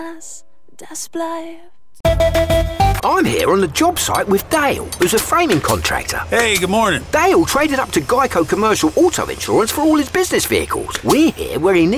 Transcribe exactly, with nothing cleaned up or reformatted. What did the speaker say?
das bleibt. I'm here on the job site with Dale, who's a framing contractor. Hey, good morning. Dale traded up to Geico Commercial Auto Insurance for all his business vehicles. We're here where he needs